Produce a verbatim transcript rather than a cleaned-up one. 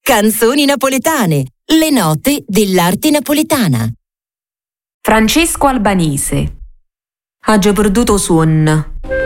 Canzoni napoletane, le note dell'arte napoletana. Francesco Albanese. Ha già perduto sonno.